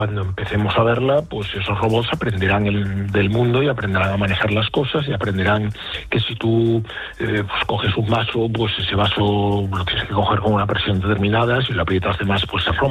Cuando empecemos a verla, pues esos robots aprenderán del mundo y aprenderán a manejar las cosas y aprenderán que si tú pues coges un vaso, pues ese vaso lo tienes que coger con una presión determinada, si lo aprietas de más, pues se rompe.